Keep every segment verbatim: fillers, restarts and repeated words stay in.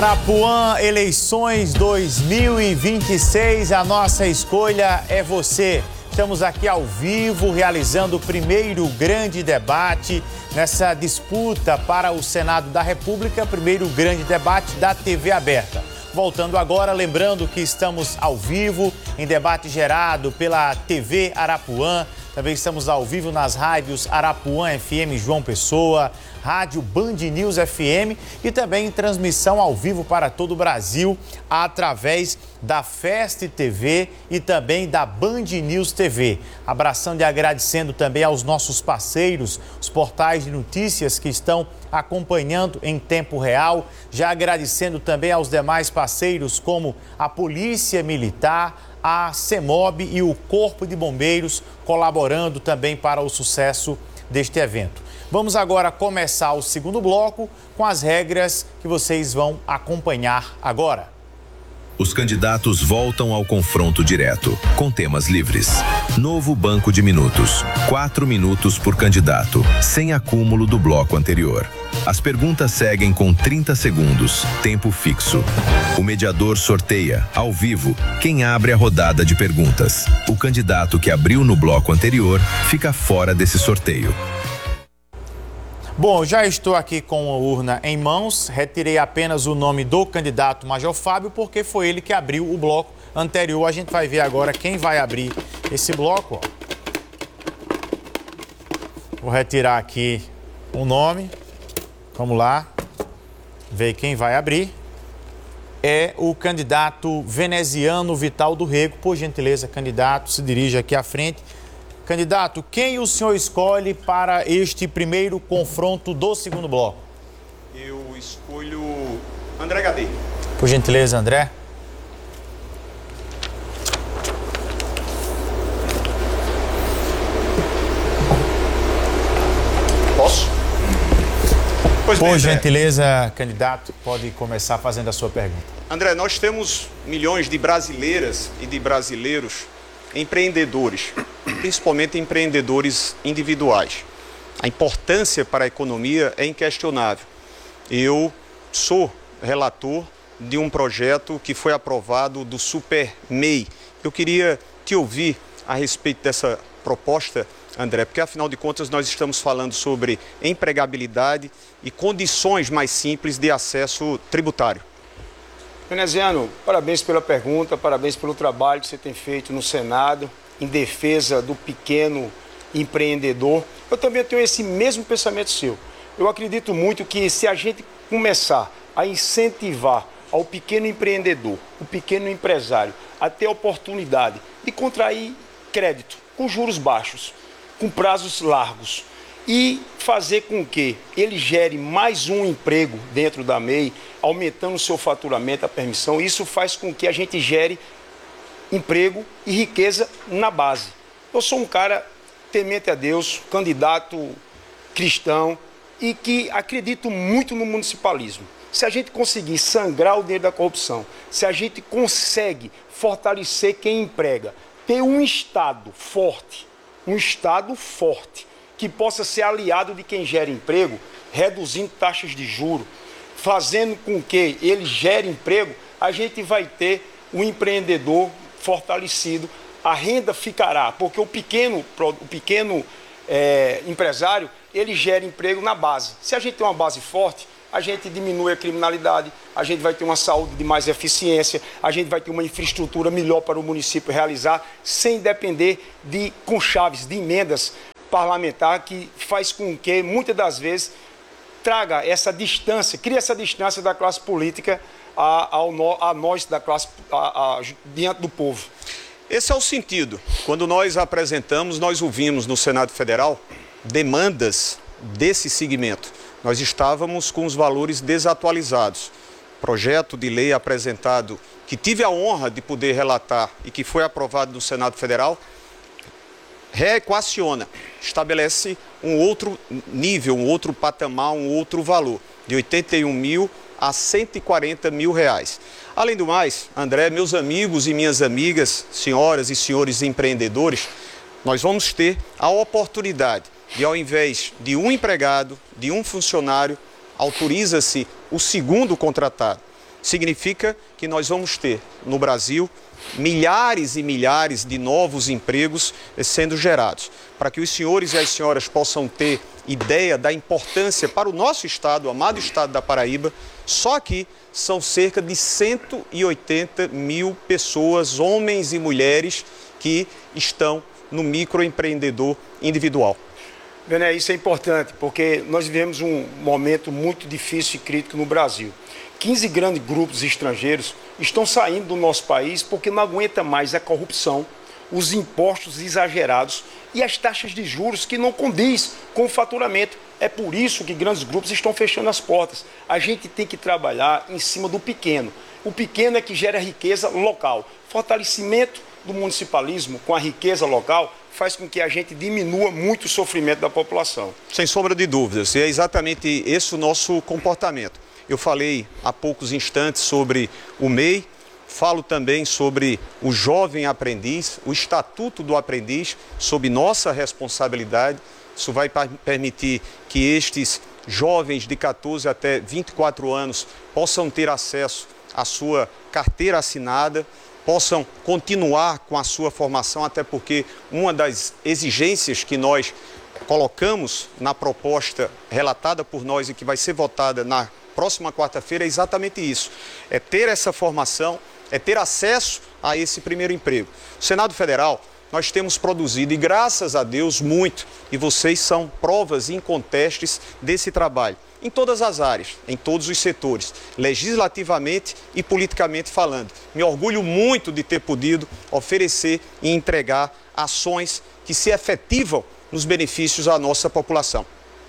Arapuã, eleições dois mil e vinte e seis, a nossa escolha é você. Estamos aqui ao vivo, realizando o primeiro grande debate nessa disputa para o Senado da República, primeiro grande debate da T V aberta. Voltando agora, lembrando que estamos ao vivo, em debate gerado pela T V Arapuã. Também estamos ao vivo nas rádios Arapuã F M João Pessoa, Rádio Band News F M e também em transmissão ao vivo para todo o Brasil através da Fest T V e também da Band News T V. Abraçando e agradecendo também aos nossos parceiros, os portais de notícias que estão acompanhando em tempo real. Já agradecendo também aos demais parceiros como a Polícia Militar, a CEMOB e o Corpo de Bombeiros colaborando também para o sucesso deste evento. Vamos agora começar o segundo bloco com as regras que vocês vão acompanhar agora. Os candidatos voltam ao confronto direto, com temas livres. Novo banco de minutos. Quatro minutos por candidato, sem acúmulo do bloco anterior. As perguntas seguem com trinta segundos, tempo fixo. O mediador sorteia, ao vivo, quem abre a rodada de perguntas. O candidato que abriu no bloco anterior fica fora desse sorteio. Bom, já estou aqui com a urna em mãos, retirei apenas o nome do candidato Major Fábio, porque foi ele que abriu o bloco anterior. A gente vai ver agora quem vai abrir esse bloco. Ó. Vou retirar aqui o nome, vamos lá, ver quem vai abrir. É o candidato veneziano Vital do Rego. Por gentileza, candidato, se dirige aqui à frente. Candidato, quem o senhor escolhe para este primeiro confronto do segundo bloco? Eu escolho André Gadei. Por gentileza, André. Posso? Pois Por bem, André. gentileza, candidato, pode começar fazendo a sua pergunta. André, nós temos milhões de brasileiras e de brasileiros empreendedores, principalmente empreendedores individuais. A importância para a economia é inquestionável. Eu sou relator de um projeto que foi aprovado do Super M E I. Eu queria te ouvir a respeito dessa proposta, André, porque afinal de contas nós estamos falando sobre empregabilidade e condições mais simples de acesso tributário. Veneziano, parabéns pela pergunta, parabéns pelo trabalho que você tem feito no Senado em defesa do pequeno empreendedor. Eu também tenho esse mesmo pensamento seu. Eu acredito muito que se a gente começar a incentivar ao pequeno empreendedor, o pequeno empresário, a ter a oportunidade de contrair crédito com juros baixos, com prazos largos, e fazer com que ele gere mais um emprego dentro da M E I, aumentando o seu faturamento, a permissão. Isso faz com que a gente gere emprego e riqueza na base. Eu sou um cara temente a Deus, candidato cristão e que acredito muito no municipalismo. Se a gente conseguir sangrar o dinheiro da corrupção, se a gente consegue fortalecer quem emprega, ter um Estado forte, um Estado forte, que possa ser aliado de quem gera emprego, reduzindo taxas de juros, fazendo com que ele gere emprego, a gente vai ter um empreendedor fortalecido, a renda ficará, porque o pequeno, o pequeno é, empresário, ele gera emprego na base. Se a gente tem uma base forte, a gente diminui a criminalidade, a gente vai ter uma saúde de mais eficiência, a gente vai ter uma infraestrutura melhor para o município realizar, sem depender de conchaves, de emendas parlamentar, que faz com que, muitas das vezes, traga essa distância, cria essa distância da classe política a, a, a nós, da classe, a, a, diante do povo. Esse é o sentido. Quando nós apresentamos, nós ouvimos no Senado Federal demandas desse segmento. Nós estávamos com os valores desatualizados. Projeto de lei apresentado, que tive a honra de poder relatar e que foi aprovado no Senado Federal, reequaciona, estabelece um outro nível, um outro patamar, um outro valor, de oitenta e um mil a cento e quarenta mil reais. Além do mais, André, meus amigos e minhas amigas, senhoras e senhores empreendedores, nós vamos ter a oportunidade de, ao invés de um empregado, de um funcionário, autoriza-se o segundo contratado. significa que nós vamos ter no Brasil milhares e milhares de novos empregos sendo gerados. Para que os senhores e as senhoras possam ter ideia da importância para o nosso estado, o amado estado da Paraíba, só aqui são cerca de cento e oitenta mil pessoas, homens e mulheres, que estão no microempreendedor individual. Vené, isso é importante, porque nós vivemos um momento muito difícil e crítico no Brasil. quinze grandes grupos estrangeiros estão saindo do nosso país porque não aguenta mais a corrupção, os impostos exagerados e as taxas de juros que não condiz com o faturamento. É por isso que grandes grupos estão fechando as portas. A gente tem que trabalhar em cima do pequeno. O pequeno é que gera riqueza local. Fortalecimento do municipalismo com a riqueza local faz com que a gente diminua muito o sofrimento da população. Sem sombra de dúvidas, e é exatamente esse o nosso comportamento. Eu falei há poucos instantes sobre o M E I, falo também sobre o jovem aprendiz, o Estatuto do Aprendiz, sob nossa responsabilidade. Isso vai permitir que estes jovens de quatorze até vinte e quatro anos possam ter acesso à sua carteira assinada, possam continuar com a sua formação, até porque uma das exigências que nós colocamos na proposta relatada por nós e que vai ser votada na próxima quarta-feira é exatamente isso, é ter essa formação, é ter acesso a esse primeiro emprego. O Senado Federal, nós temos produzido, e graças a Deus, muito, e vocês são provas incontestes desse trabalho, em todas as áreas, em todos os setores, legislativamente e politicamente falando. Me orgulho muito de ter podido oferecer e entregar ações que se efetivam nos benefícios à nossa população.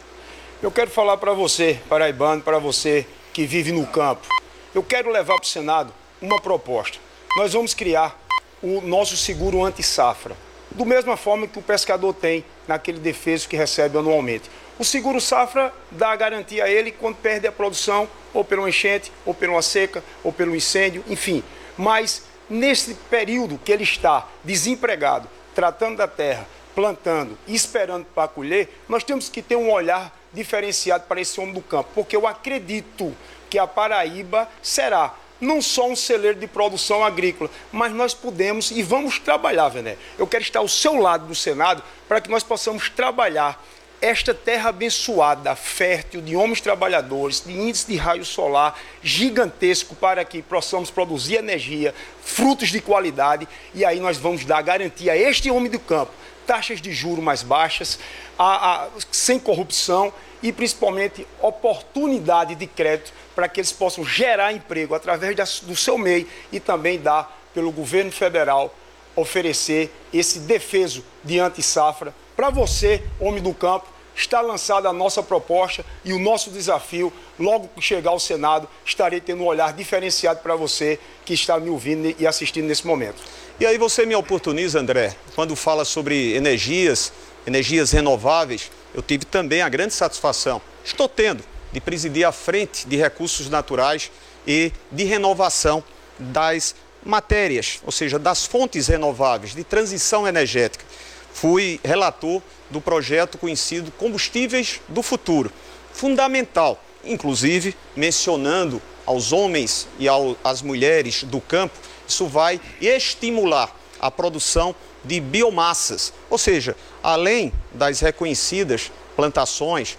Eu quero falar para você, paraibano, para você que vive no campo. Eu quero levar para o Senado uma proposta. Nós vamos criar o nosso seguro anti-safra, da mesma forma que o pescador tem naquele defeso que recebe anualmente. O seguro safra dá a garantia a ele quando perde a produção, ou pela enchente, ou pela seca, ou pelo incêndio, enfim. Mas nesse período que ele está desempregado, tratando da terra, plantando e esperando para colher, nós temos que ter um olhar diferenciado para esse homem do campo, porque eu acredito que a Paraíba será não só um celeiro de produção agrícola, mas nós podemos e vamos trabalhar, Vené. Eu quero estar ao seu lado do Senado para que nós possamos trabalhar esta terra abençoada, fértil, de homens trabalhadores, de índice de raio solar gigantesco para que possamos produzir energia, frutos de qualidade, e aí nós vamos dar garantia a este homem do campo, taxas de juros mais baixas, a, a, sem corrupção e principalmente oportunidade de crédito para que eles possam gerar emprego através da, do seu M E I e também dar pelo governo federal oferecer esse defeso de anti-safra. Para você, homem do campo, está lançada a nossa proposta e o nosso desafio, logo que chegar ao Senado, estarei tendo um olhar diferenciado para você que está me ouvindo e assistindo nesse momento. E aí você me oportuniza, André, quando fala sobre energias, energias renováveis, eu tive também a grande satisfação, estou tendo, de presidir à frente de recursos naturais e de renovação das matérias, ou seja, das fontes renováveis, de transição energética. Fui relator do projeto conhecido Combustíveis do Futuro, fundamental, inclusive mencionando aos homens e às mulheres do campo, isso vai estimular a produção de biomassas, ou seja, além das reconhecidas plantações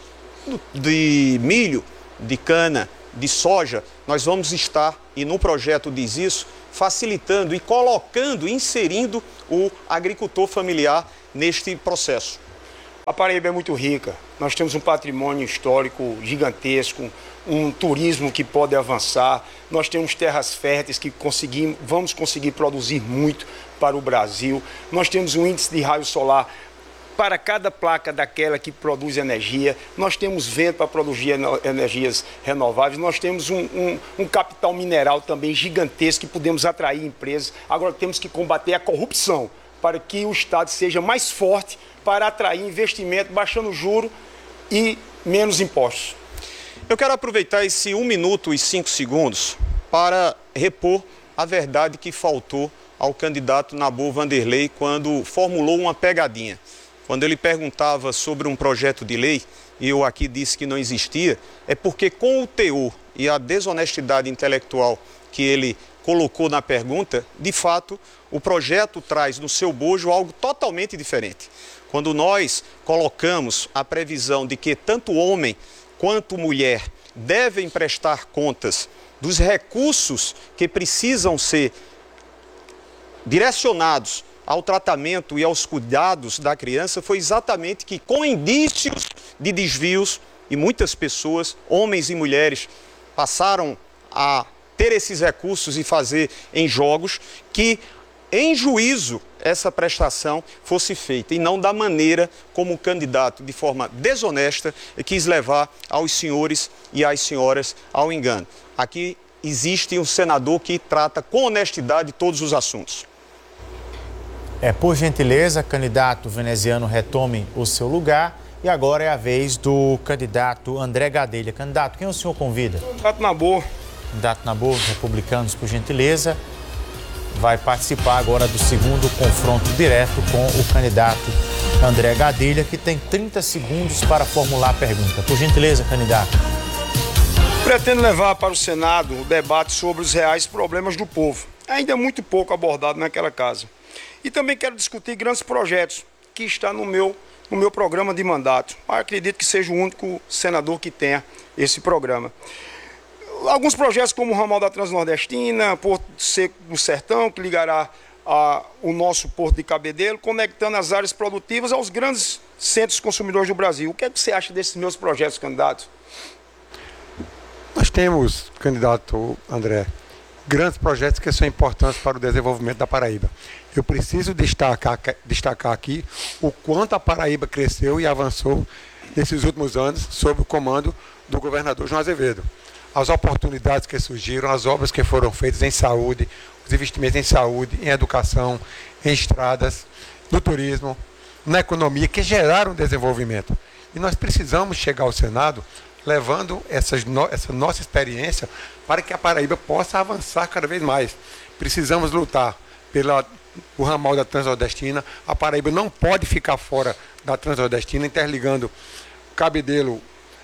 de milho, de cana, de soja, nós vamos estar, e no projeto diz isso, facilitando e colocando, inserindo o agricultor familiar neste processo. A Paraíba é muito rica, nós temos um patrimônio histórico gigantesco, um turismo que pode avançar, nós temos terras férteis que conseguimos, vamos conseguir produzir muito para o Brasil, nós temos um índice de raio solar para cada placa daquela que produz energia, nós temos vento para produzir energias renováveis, nós temos um, um, um capital mineral também gigantesco que podemos atrair empresas. Agora temos que combater a corrupção para que o Estado seja mais forte para atrair investimento, baixando o juro e menos impostos. Eu quero aproveitar esse um minuto e cinco segundos para repor a verdade que faltou ao candidato Nabor Vanderlei quando formulou uma pegadinha. quando ele perguntava sobre um projeto de lei, e eu aqui disse que não existia, é porque com o teor e a desonestidade intelectual que ele colocou na pergunta, de fato, o projeto traz no seu bojo algo totalmente diferente. Quando nós colocamos a previsão de que tanto homem quanto mulher devem prestar contas dos recursos que precisam ser direcionados ao tratamento e aos cuidados da criança, foi exatamente que, com indícios de desvios, e muitas pessoas, homens e mulheres, passaram a ter esses recursos e fazer em jogos, que em juízo essa prestação fosse feita e não da maneira como o candidato, de forma desonesta, quis levar aos senhores e às senhoras ao engano. Aqui existe um senador que trata com honestidade todos os assuntos. É, por gentileza, candidato veneziano, retome o seu lugar. E agora é a vez do candidato André Gadelha. Candidato, quem o senhor convida? Candidato Nabor. Candidato Nabor, republicanos, por gentileza, vai participar agora do segundo confronto direto com o candidato André Gadelha, que tem trinta segundos para formular a pergunta. Por gentileza, candidato. Pretendo levar para o Senado o debate sobre os reais problemas do povo. Ainda é muito pouco abordado naquela casa. E também quero discutir grandes projetos que está no meu, no meu programa de mandato. Eu acredito que seja o único senador que tenha esse programa. Alguns projetos como o ramal da Transnordestina, Porto Seco do Sertão, que ligará a, o nosso Porto de Cabedelo, conectando as áreas produtivas aos grandes centros consumidores do Brasil. O que é que você acha desses meus projetos, candidato? Nós temos, candidato André, grandes projetos que são importantes para o desenvolvimento da Paraíba. Eu preciso destacar, destacar aqui o quanto a Paraíba cresceu e avançou nesses últimos anos sob o comando do governador João Azevedo. As oportunidades que surgiram, as obras que foram feitas em saúde, os investimentos em saúde, em educação, em estradas, no turismo, na economia, que geraram desenvolvimento. E nós precisamos chegar ao Senado levando essas no, essa nossa experiência para que a Paraíba possa avançar cada vez mais. Precisamos lutar pela o ramal da Transnordestina. A Paraíba não pode ficar fora da Transnordestina, interligando Cabedelo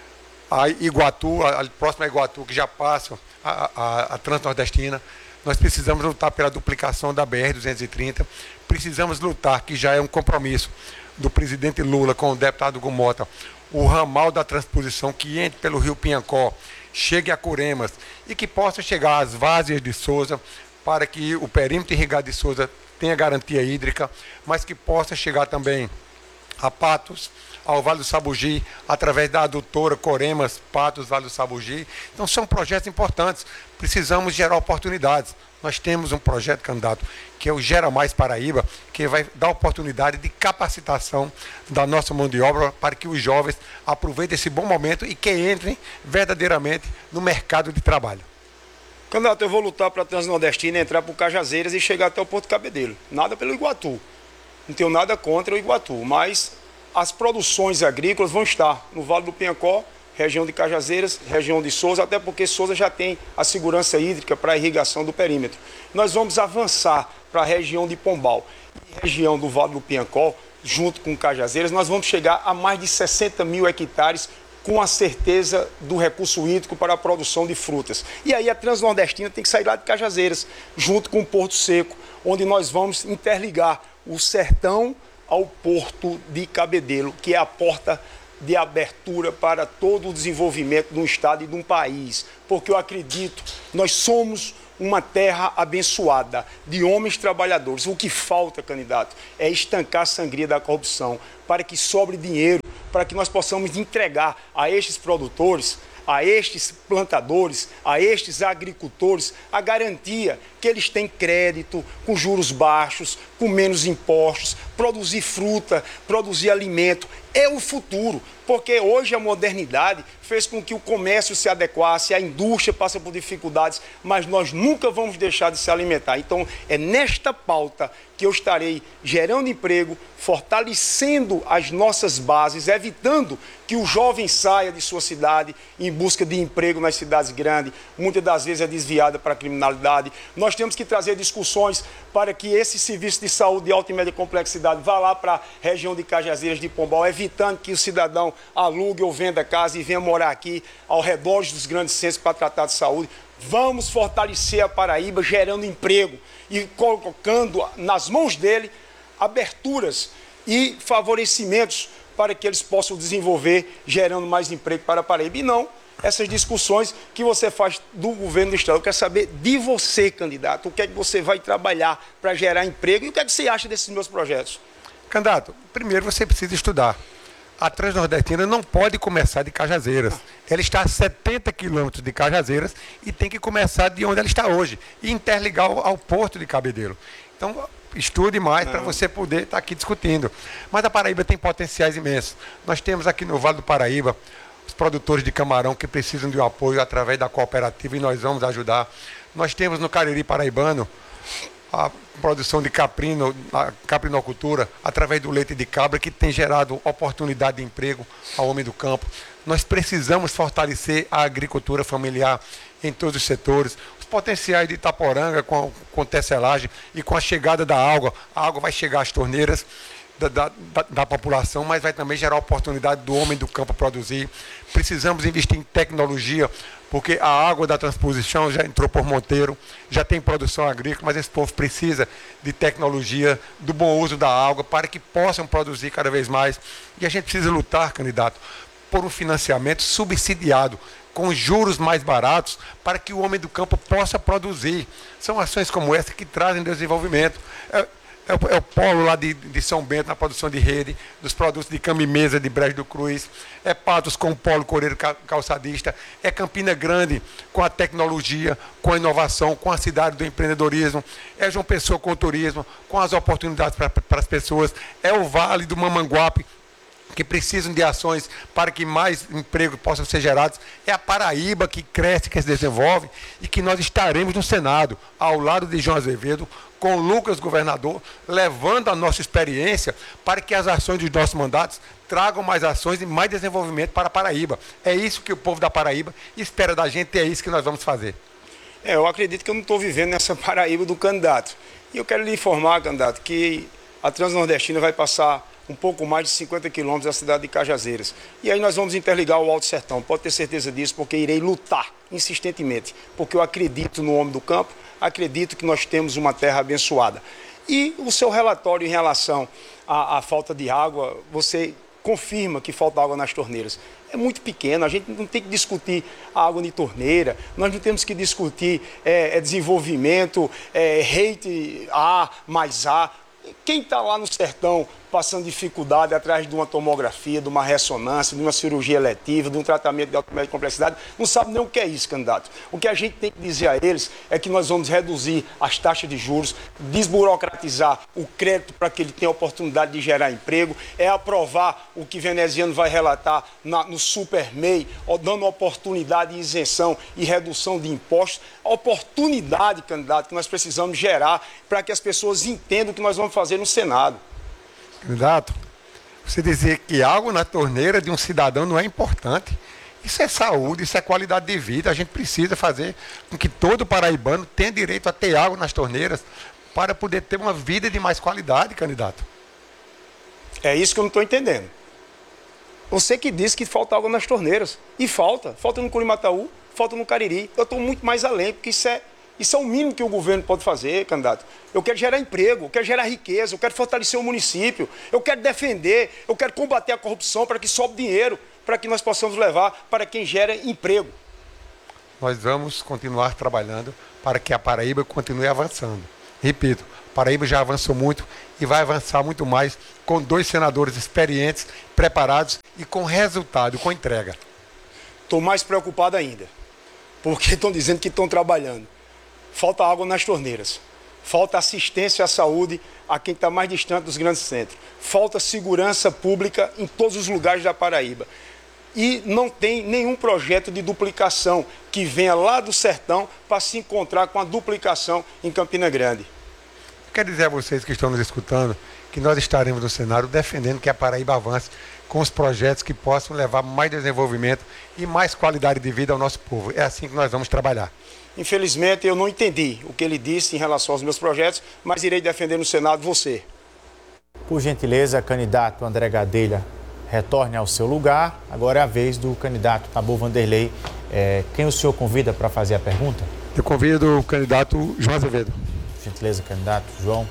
a Iguatu, a, a próxima Iguatu, que já passa a, a, a Transnordestina. Nós precisamos lutar pela duplicação da B R duzentos e trinta. Precisamos lutar, que já é um compromisso do presidente Lula com o deputado Gumota, o ramal da transposição que entre pelo Rio Pinhancó, chegue a Curemas e que possa chegar às várzeas de Souza, para que o perímetro irrigado de Souza tenha garantia hídrica, mas que possa chegar também a Patos, ao Vale do Sabugi, através da adutora Coremas, Patos, Vale do Sabugi. Então são projetos importantes, precisamos gerar oportunidades. Nós temos um projeto, candidato, que é o Gera Mais Paraíba, que vai dar oportunidade de capacitação da nossa mão de obra para que os jovens aproveitem esse bom momento e que entrem verdadeiramente no mercado de trabalho. Candidato, eu vou lutar para a Transnordestina entrar por Cajazeiras e chegar até o Porto Cabedelo. Nada pelo Iguatu. Não tenho nada contra o Iguatu, mas as produções agrícolas vão estar no Vale do Pinhancó, região de Cajazeiras, região de Souza, até porque Souza já tem a segurança hídrica para a irrigação do perímetro. Nós vamos avançar para a região de Pombal e região do Vale do Pinhancó, junto com Cajazeiras, nós vamos chegar a mais de sessenta mil hectares com a certeza do recurso hídrico para a produção de frutas. E aí a Transnordestina tem que sair lá de Cajazeiras, junto com o Porto Seco, onde nós vamos interligar o sertão ao Porto de Cabedelo, que é a porta de abertura para todo o desenvolvimento de um estado e de um país. Porque eu acredito, nós somos uma terra abençoada, de homens trabalhadores. O que falta, candidato, é estancar a sangria da corrupção, para que sobre dinheiro, para que nós possamos entregar a estes produtores, a estes plantadores, a estes agricultores, a garantia que eles têm crédito, com juros baixos, com menos impostos, produzir fruta, produzir alimento. É o futuro, porque hoje a modernidade fez com que o comércio se adequasse, a indústria passa por dificuldades, mas nós nunca vamos deixar de se alimentar. Então, é nesta pauta que eu estarei gerando emprego, fortalecendo as nossas bases, evitando que o jovem saia de sua cidade em busca de emprego nas cidades grandes, muitas das vezes é desviada para a criminalidade. Nós temos que trazer discussões para que esse serviço de saúde de alta e média complexidade oportunidade, vá lá para a região de Cajazeiras de Pombal, evitando que o cidadão alugue ou venda casa e venha morar aqui ao redor dos grandes centros para tratar de saúde. Vamos fortalecer a Paraíba, gerando emprego e colocando nas mãos dele aberturas e favorecimentos para que eles possam desenvolver, gerando mais emprego para a Paraíba. E não essas discussões que você faz do governo do Estado. Eu quero saber de você, candidato, o que é que você vai trabalhar para gerar emprego e o que é que você acha desses meus projetos? Candidato, primeiro você precisa estudar. A Transnordestina não pode começar de Cajazeiras. Ela está a setenta quilômetros de Cajazeiras e tem que começar de onde ela está hoje e interligar ao, ao porto de Cabedelo. Então, estude mais para você poder estar aqui discutindo. Mas a Paraíba tem potenciais imensos. Nós temos aqui no Vale do Paraíba os produtores de camarão que precisam de um apoio através da cooperativa e nós vamos ajudar. Nós temos no Cariri Paraibano a produção de caprino, a caprinocultura, através do leite de cabra, que tem gerado oportunidade de emprego ao homem do campo. Nós precisamos fortalecer a agricultura familiar em todos os setores. Os potenciais de Itaporanga com, com tecelagem e com a chegada da água, a água vai chegar às torneiras da, da, da, da população, mas vai também gerar oportunidade do homem do campo produzir. Precisamos investir em tecnologia, porque a água da transposição já entrou por Monteiro, já tem produção agrícola, mas esse povo precisa de tecnologia, do bom uso da água, para que possam produzir cada vez mais. E a gente precisa lutar, candidato, por um financiamento subsidiado, com juros mais baratos, para que o homem do campo possa produzir. São ações como essa que trazem desenvolvimento. É, É o, é o polo lá de, de São Bento, na produção de rede, dos produtos de cama e mesa de Brejo do Cruz, é Patos com o polo coreiro calçadista, é Campina Grande com a tecnologia, com a inovação, com a cidade do empreendedorismo, é João Pessoa com o turismo, com as oportunidades para as pessoas, é o Vale do Mamanguape, que precisam de ações para que mais empregos possam ser gerados, é a Paraíba que cresce, que se desenvolve e que nós estaremos no Senado, ao lado de João Azevedo, com o Lucas governador, levando a nossa experiência para que as ações dos nossos mandatos tragam mais ações e mais desenvolvimento para a Paraíba. É isso que o povo da Paraíba espera da gente e é isso que nós vamos fazer. É, eu acredito que eu não estou vivendo nessa Paraíba do candidato. E eu quero lhe informar, candidato, que a Transnordestina vai passar um pouco mais de cinquenta quilômetros da cidade de Cajazeiras. E aí nós vamos interligar o Alto Sertão. Pode ter certeza disso, porque irei lutar insistentemente. Porque eu acredito no homem do campo, acredito que nós temos uma terra abençoada. E o seu relatório em relação à, à falta de água, você confirma que falta água nas torneiras. É muito pequeno, a gente não tem que discutir a água de torneira, nós não temos que discutir é, é desenvolvimento, é, rate A mais A. Quem está lá no sertão passando dificuldade atrás de uma tomografia, de uma ressonância, de uma cirurgia eletiva, de um tratamento de alta e média complexidade, não sabe nem o que é isso, candidato. O que a gente tem que dizer a eles é que nós vamos reduzir as taxas de juros, desburocratizar o crédito para que ele tenha a oportunidade de gerar emprego, é aprovar o que Veneziano vai relatar na, no Super M E I, dando oportunidade de isenção e redução de impostos, a oportunidade, candidato, que nós precisamos gerar para que as pessoas entendam o que nós vamos fazer no Senado. Candidato, você dizer que água na torneira de um cidadão não é importante. Isso é saúde, isso é qualidade de vida. A gente precisa fazer com que todo paraibano tenha direito a ter água nas torneiras para poder ter uma vida de mais qualidade, candidato. É isso que eu não estou entendendo. Você que disse que falta água nas torneiras. E falta. Falta no Curimataú, falta no Cariri. Eu estou muito mais além, porque isso é... Isso é o mínimo que o governo pode fazer, candidato. Eu quero gerar emprego, eu quero gerar riqueza, eu quero fortalecer o município, eu quero defender, eu quero combater a corrupção para que sobe dinheiro, para que nós possamos levar para quem gera emprego. Nós vamos continuar trabalhando para que a Paraíba continue avançando. Repito, a Paraíba já avançou muito e vai avançar muito mais com dois senadores experientes, preparados e com resultado, com entrega. Estou mais preocupado ainda, porque estão dizendo que estão trabalhando. Falta água nas torneiras, falta assistência à saúde a quem está mais distante dos grandes centros, falta segurança pública em todos os lugares da Paraíba. E não tem nenhum projeto de duplicação que venha lá do sertão para se encontrar com a duplicação em Campina Grande. Quero dizer a vocês que estão nos escutando que nós estaremos no Senado defendendo que a Paraíba avance com os projetos que possam levar mais desenvolvimento e mais qualidade de vida ao nosso povo. É assim que nós vamos trabalhar. Infelizmente, eu não entendi o que ele disse em relação aos meus projetos, mas irei defender no Senado você. Por gentileza, candidato André Gadelha, retorne ao seu lugar. Agora é a vez do candidato Tabu Vanderlei. É, quem o senhor convida para fazer a pergunta? Eu convido o candidato João Azevedo. Por gentileza, candidato João.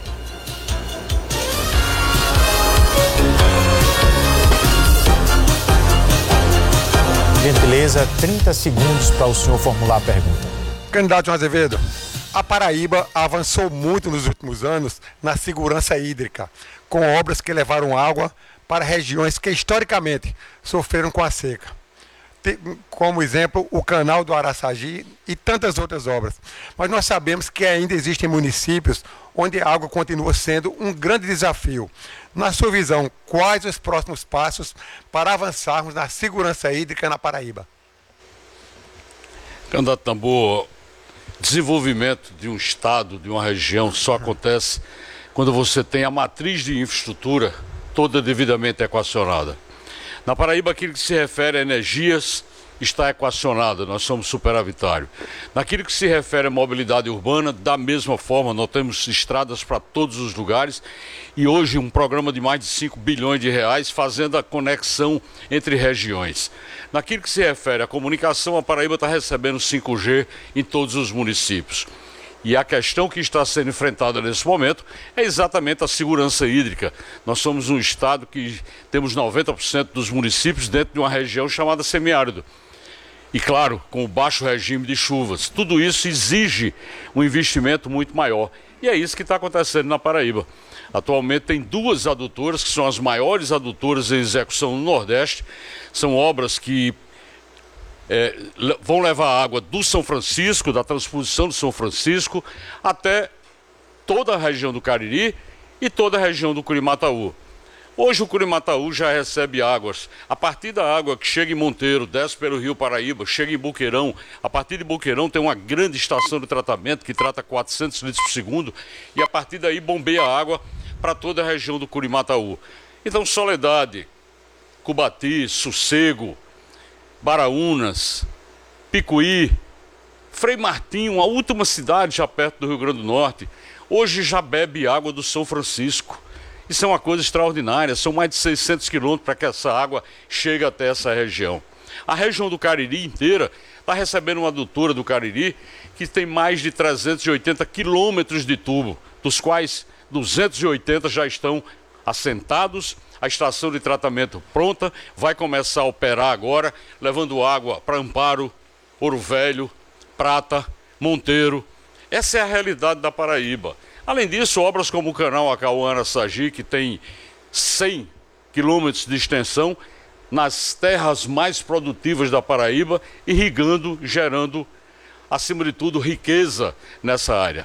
Por gentileza, trinta segundos para o senhor formular a pergunta. Candidato João Azevedo, a Paraíba avançou muito nos últimos anos na segurança hídrica, com obras que levaram água para regiões que historicamente sofreram com a seca. Como exemplo, o canal do Araçagi e tantas outras obras. Mas nós sabemos que ainda existem municípios onde a água continua sendo um grande desafio. Na sua visão, quais os próximos passos para avançarmos na segurança hídrica na Paraíba? Candidato Tambor, desenvolvimento de um estado, de uma região, só acontece quando você tem a matriz de infraestrutura toda devidamente equacionada. Na Paraíba, aquilo que se refere a energias está equacionado, nós somos superavitário. Naquilo que se refere à mobilidade urbana, da mesma forma, nós temos estradas para todos os lugares e hoje um programa de mais de cinco bilhões de reais fazendo a conexão entre regiões. Naquilo que se refere à comunicação, a Paraíba está recebendo cinco G em todos os municípios. E a questão que está sendo enfrentada nesse momento é exatamente a segurança hídrica. Nós somos um estado que temos noventa por cento dos municípios dentro de uma região chamada semiárido. E claro, com o baixo regime de chuvas. Tudo isso exige um investimento muito maior. E é isso que está acontecendo na Paraíba. Atualmente tem duas adutoras, que são as maiores adutoras em execução no Nordeste. São obras que É, vão levar água do São Francisco, da transposição do São Francisco, até toda a região do Cariri e toda a região do Curimataú. Hoje o Curimataú já recebe águas. A partir da água que chega em Monteiro, desce pelo Rio Paraíba, chega em Boqueirão. A partir de Boqueirão tem uma grande estação de tratamento que trata quatrocentos litros por segundo e a partir daí bombeia água para toda a região do Curimataú. Então Soledade, Cubati, Sossego, Baraúnas, Picuí, Frei Martinho, a última cidade já perto do Rio Grande do Norte, hoje já bebe água do São Francisco. Isso é uma coisa extraordinária, são mais de seiscentos quilômetros para que essa água chegue até essa região. A região do Cariri inteira está recebendo uma adutora do Cariri que tem mais de trezentos e oitenta quilômetros de tubo, dos quais duzentos e oitenta já estão assentados. A estação de tratamento pronta, vai começar a operar agora, levando água para Amparo, Ouro Velho, Prata, Monteiro. Essa é a realidade da Paraíba. Além disso, obras como o canal Acauã-Araçagi, que tem cem quilômetros de extensão, nas terras mais produtivas da Paraíba, irrigando, gerando, acima de tudo, riqueza nessa área.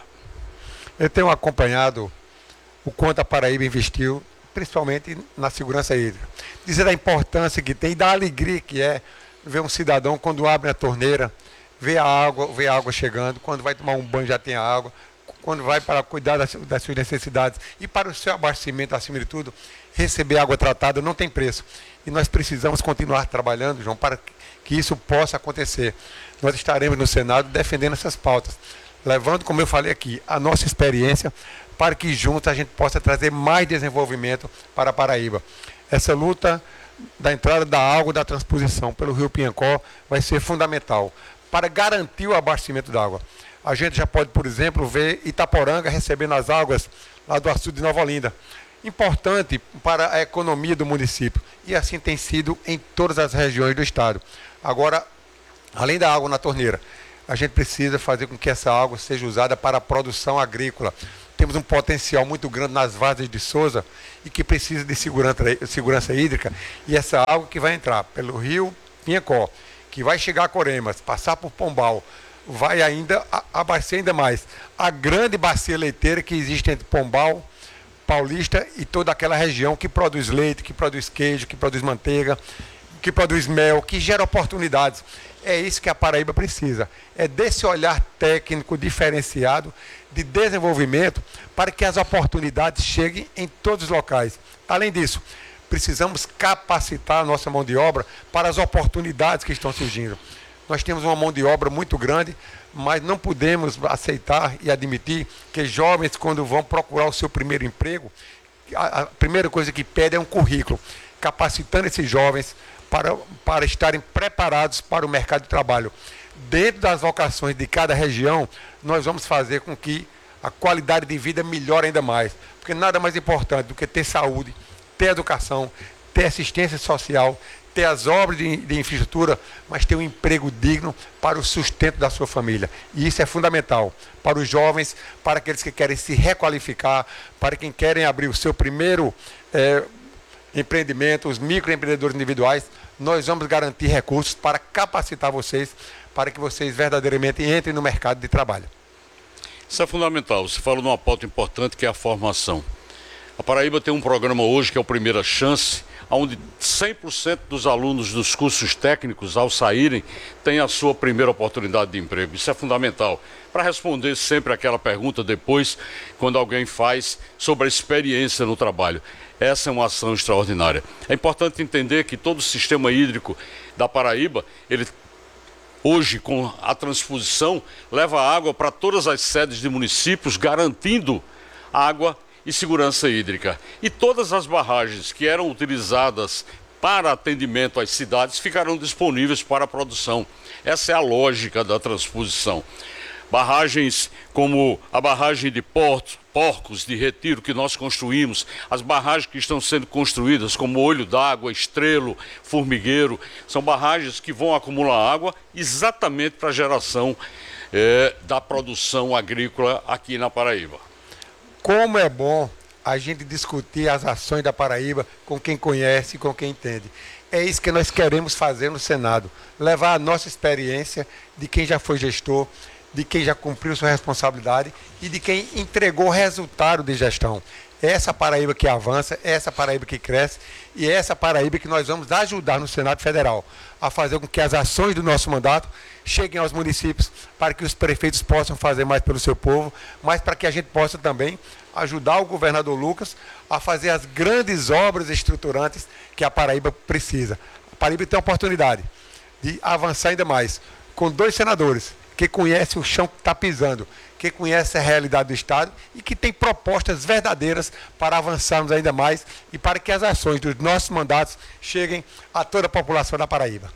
Eu tenho acompanhado o quanto a Paraíba investiu principalmente na segurança hídrica. Dizer a importância que tem e da alegria que é ver um cidadão quando abre a torneira, ver a água, ver a água chegando, quando vai tomar um banho já tem a água, quando vai para cuidar das, das suas necessidades e para o seu abastecimento, acima de tudo, receber água tratada não tem preço. E nós precisamos continuar trabalhando, João, para que isso possa acontecer. Nós estaremos no Senado defendendo essas pautas, levando, como eu falei aqui, a nossa experiência para que juntos a gente possa trazer mais desenvolvimento para a Paraíba. Essa luta da entrada da água da transposição pelo Rio Piancó vai ser fundamental para garantir o abastecimento da água. A gente já pode, por exemplo, ver Itaporanga recebendo as águas lá do açude de Nova Olinda. Importante para a economia do município. E assim tem sido em todas as regiões do estado. Agora, além da água na torneira, a gente precisa fazer com que essa água seja usada para a produção agrícola. Temos um potencial muito grande nas várzeas de Souza e que precisa de segurança, segurança hídrica. E essa água que vai entrar pelo rio Piancó, que vai chegar a Coremas, passar por Pombal, vai ainda abastecer ainda mais a grande bacia leiteira que existe entre Pombal, Paulista e toda aquela região que produz leite, que produz queijo, que produz manteiga, que produz mel, que gera oportunidades. É isso que a Paraíba precisa. É desse olhar técnico diferenciado de desenvolvimento para que as oportunidades cheguem em todos os locais. Além disso, precisamos capacitar a nossa mão de obra para as oportunidades que estão surgindo. Nós temos uma mão de obra muito grande, mas não podemos aceitar e admitir que jovens, quando vão procurar o seu primeiro emprego, a, a primeira coisa que pede é um currículo, capacitando esses jovens para, para estarem preparados para o mercado de trabalho. Dentro das vocações de cada região, nós vamos fazer com que a qualidade de vida melhore ainda mais. Porque nada mais importante do que ter saúde, ter educação, ter assistência social, ter as obras de, de infraestrutura, mas ter um emprego digno para o sustento da sua família. E isso é fundamental para os jovens, para aqueles que querem se requalificar, para quem querem abrir o seu primeiro é, empreendimento, os microempreendedores individuais. Nós vamos garantir recursos para capacitar vocês, para que vocês verdadeiramente entrem no mercado de trabalho. Isso é fundamental. Você falou numa pauta importante que é a formação. A Paraíba tem um programa hoje que é o Primeira Chance, onde cem por cento dos alunos dos cursos técnicos, ao saírem, têm a sua primeira oportunidade de emprego. Isso é fundamental. Para responder sempre aquela pergunta depois, quando alguém faz sobre a experiência no trabalho. Essa é uma ação extraordinária. É importante entender que todo o sistema hídrico da Paraíba, ele hoje, com a transposição, leva água para todas as sedes de municípios, garantindo água e segurança hídrica. E todas as barragens que eram utilizadas para atendimento às cidades ficarão disponíveis para a produção. Essa é a lógica da transposição. Barragens como a barragem de Portos, Porcos de Retiro que nós construímos, as barragens que estão sendo construídas como Olho d'Água, Estrelo, Formigueiro, são barragens que vão acumular água exatamente para a geração é, da produção agrícola aqui na Paraíba. Como é bom a gente discutir as ações da Paraíba com quem conhece, com quem entende. É isso que nós queremos fazer no Senado, levar a nossa experiência de quem já foi gestor, de quem já cumpriu sua responsabilidade e de quem entregou resultado de gestão. É essa Paraíba que avança, é essa Paraíba que cresce e é essa Paraíba que nós vamos ajudar no Senado Federal a fazer com que as ações do nosso mandato cheguem aos municípios para que os prefeitos possam fazer mais pelo seu povo, mas para que a gente possa também ajudar o governador Lucas a fazer as grandes obras estruturantes que a Paraíba precisa. A Paraíba tem a oportunidade de avançar ainda mais com dois senadores que conhecem o chão que está pisando, que conhece a realidade do Estado e que tem propostas verdadeiras para avançarmos ainda mais e para que as ações dos nossos mandatos cheguem a toda a população da Paraíba.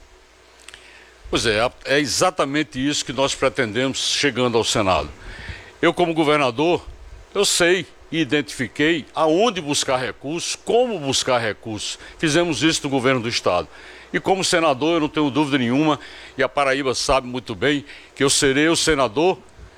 Pois é, é exatamente isso que nós pretendemos chegando ao Senado. Eu, como governador, eu sei e identifiquei aonde buscar recursos, como buscar recursos. Fizemos isso no governo do Estado. E como senador, eu não tenho dúvida nenhuma, e a Paraíba sabe muito bem, que eu serei o senador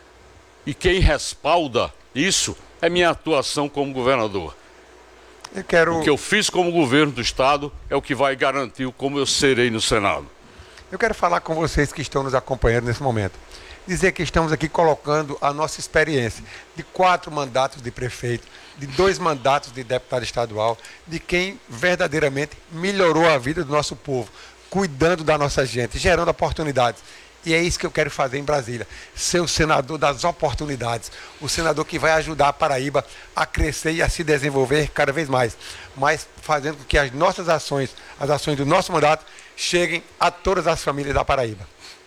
e quem respalda isso é minha atuação como governador. Eu quero... O que eu fiz como governo do Estado é o que vai garantir como eu serei no Senado. Eu quero falar com vocês que estão nos acompanhando nesse momento. Dizer que estamos aqui colocando a nossa experiência de quatro mandatos de prefeito, de dois mandatos de deputado estadual, de quem verdadeiramente melhorou a vida do nosso povo, cuidando da nossa gente, gerando oportunidades. E é isso que eu quero fazer em Brasília, ser o senador das oportunidades, o senador que vai ajudar a Paraíba a crescer e a se desenvolver cada vez mais, mas fazendo com que as nossas ações, as ações do nosso mandato, cheguem a todas as famílias da Paraíba.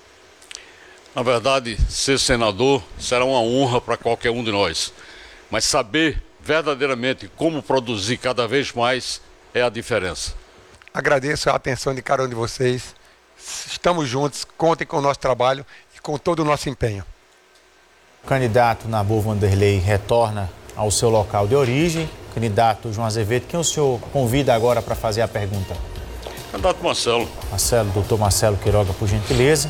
Na verdade, ser senador será uma honra para qualquer um de nós, mas saber verdadeiramente como produzir cada vez mais é a diferença. Agradeço a atenção de cada um de vocês. Estamos juntos, contem com o nosso trabalho e com todo o nosso empenho. O candidato Nabor Vanderlei retorna ao seu local de origem. Candidato João Azevedo, quem o senhor convida agora para fazer a pergunta? Candidato Marcelo. Marcelo, doutor Marcelo Queiroga, por gentileza.